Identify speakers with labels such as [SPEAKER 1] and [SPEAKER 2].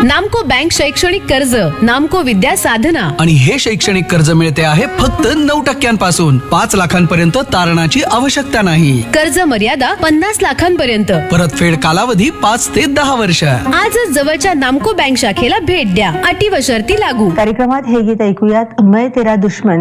[SPEAKER 1] नामको बँक शैक्षणिक कर्ज, नामको विद्या साधना.
[SPEAKER 2] आणि हे शैक्षणिक कर्ज मिळते आहे फक्त 9% 5 लाखांपर्यंत तारणाची आवश्यकता नाही.
[SPEAKER 1] कर्ज मर्यादा 50 लाखांपर्यंत.
[SPEAKER 2] परतफेड कालावधी 5 ते 10 वर्ष.
[SPEAKER 1] आजच जवळच्या नामको बँक शाखेला भेट द्या. अटी व शर्ती लागू.
[SPEAKER 3] कार्यक्रमात हे गीत ऐकूयात, मैं तेरा दुश्मन